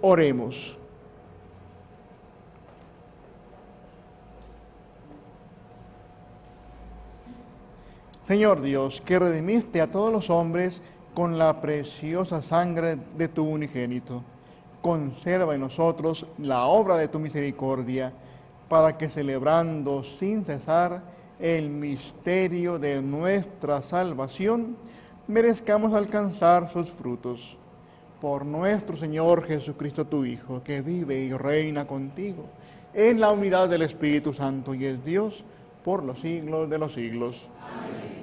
Oremos. Señor Dios, que redimiste a todos los hombres con la preciosa sangre de tu unigénito, conserva en nosotros la obra de tu misericordia, para que celebrando sin cesar el misterio de nuestra salvación, merezcamos alcanzar sus frutos. Por nuestro Señor Jesucristo, tu Hijo, que vive y reina contigo, en la unidad del Espíritu Santo y es Dios, por los siglos de los siglos. Amén.